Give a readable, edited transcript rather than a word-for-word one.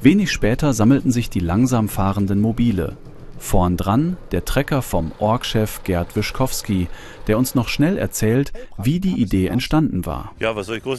Wenig später sammelten sich die langsam fahrenden Mobile. Vorn dran der Trecker vom Orgchef Gerd Wischkowski, der uns noch schnell erzählt, wie die Idee entstanden war. Ja, was soll ich groß